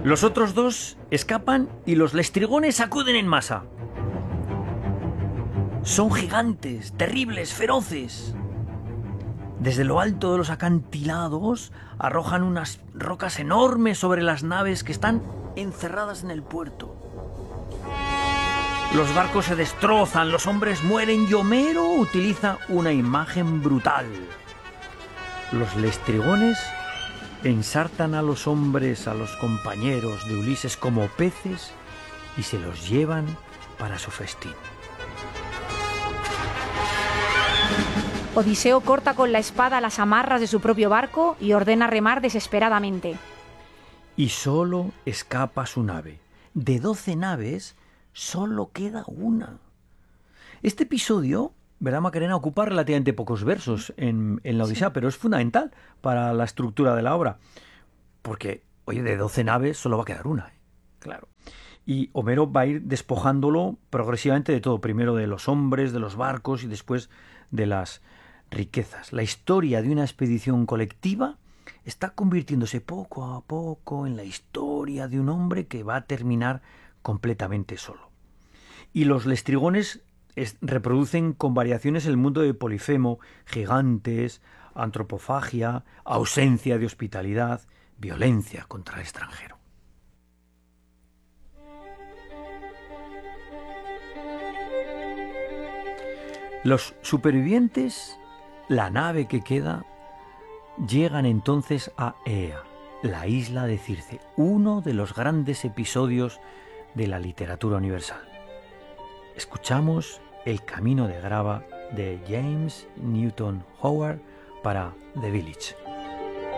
Los otros dos escapan y los lestrigones acuden en masa. Son gigantes, terribles, feroces. Desde lo alto de los acantilados arrojan unas rocas enormes sobre las naves que están encerradas en el puerto. Los barcos se destrozan, los hombres mueren y Homero utiliza una imagen brutal. Los lestrigones ensartan a los hombres, a los compañeros de Ulises como peces y se los llevan para su festín. Odiseo corta con la espada las amarras de su propio barco y ordena remar desesperadamente. Y solo escapa su nave. De 12 naves, solo queda una. Este episodio, ¿verdad, Macarena?, ocupa relativamente pocos versos en la Odisea, pero es fundamental para la estructura de la obra. Porque, oye, de 12 naves solo va a quedar una. Claro. Y Homero va a ir despojándolo progresivamente de todo. Primero de los hombres, de los barcos y después de las riquezas. La historia de una expedición colectiva está convirtiéndose poco a poco en la historia de un hombre que va a terminar completamente solo. Y los lestrigones reproducen con variaciones el mundo de Polifemo, gigantes, antropofagia, ausencia de hospitalidad, violencia contra el extranjero. Los supervivientes, la nave que queda, llegan entonces a Ea, la isla de Circe, uno de los grandes episodios de la literatura universal. Escuchamos El camino de Grava de James Newton Howard para The Village.